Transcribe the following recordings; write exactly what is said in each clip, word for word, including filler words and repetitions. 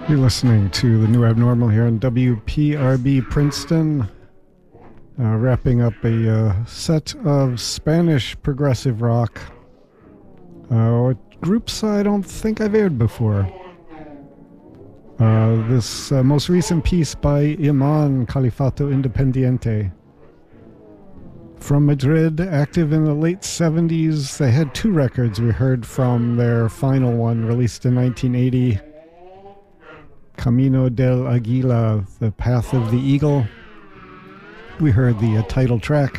You're listening to The New Abnormal here on W P R B Princeton, uh, wrapping up a uh, set of Spanish progressive rock. Uh, groups I don't think I've aired before. Uh, this uh, most recent piece by Iman, Califato Independiente. From Madrid, active in the late seventies, they had two records we heard from their final one, released in nineteen eighty. Camino del Águila, The Path of the Eagle. We heard the uh, title track.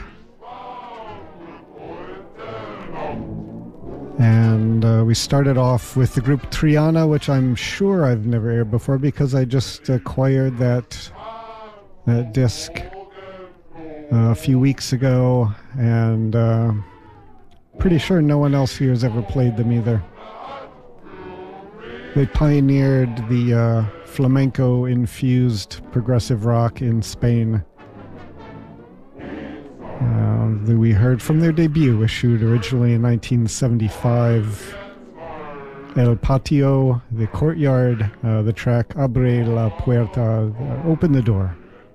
And uh, we started off with the group Triana, which I'm sure I've never aired before because I just acquired that, that disc uh, a few weeks ago, and uh, pretty sure no one else here has ever played them either. They pioneered the uh, flamenco-infused progressive rock in Spain. Uh, we heard from their debut, issued originally in nineteen seventy-five, El Patio, The Courtyard, uh, the track Abre la Puerta, uh, Open the Door.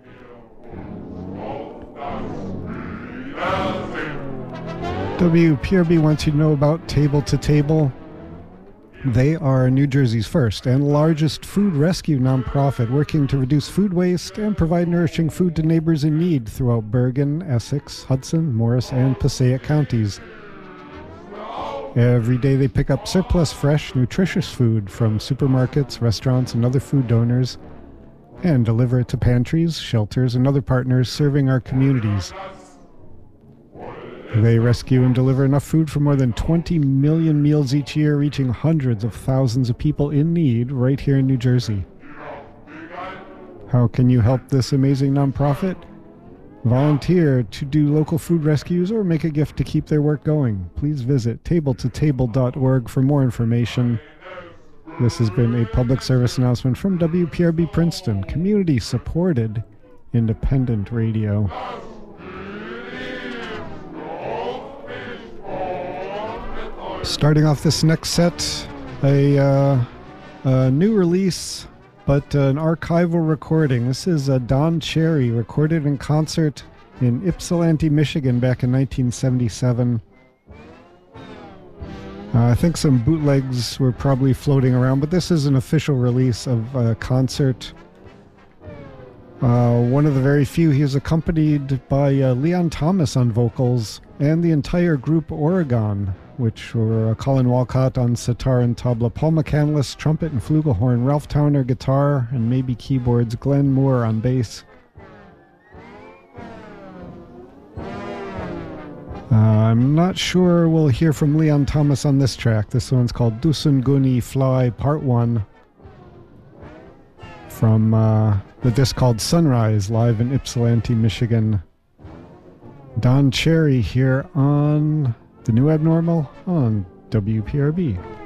W P R B wants you to know about Table to Table. They are New Jersey's first and largest food rescue nonprofit, working to reduce food waste and provide nourishing food to neighbors in need throughout Bergen, Essex, Hudson, Morris, and Passaic counties. Every day they pick up surplus, fresh, nutritious food from supermarkets, restaurants, and other food donors and deliver it to pantries, shelters, and other partners serving our communities. They rescue and deliver enough food for more than twenty million meals each year, reaching hundreds of thousands of people in need right here in New Jersey. How can you help this amazing nonprofit? Volunteer to do local food rescues or make a gift to keep their work going. Please visit table to table dot org for more information. This has been a public service announcement from W P R B Princeton, community-supported independent radio. Starting off this next set, a, uh, a new release, but an archival recording. This is uh, Don Cherry, recorded in concert in Ypsilanti, Michigan back in nineteen seventy-seven. Uh, I think some bootlegs were probably floating around, but this is an official release of a concert. Uh, one of the very few. He is accompanied by uh, Leon Thomas on vocals and the entire group Oregon, which were uh, Colin Walcott on sitar and tabla, Paul McCandless, trumpet and flugelhorn, Ralph Towner guitar and maybe keyboards, Glenn Moore on bass. Uh, I'm not sure we'll hear from Leon Thomas on this track. This one's called Dusun Guni Fly Part one from uh, the disc called Sunrise, live in Ypsilanti, Michigan. Don Cherry here on The New Abnormal on W P R B.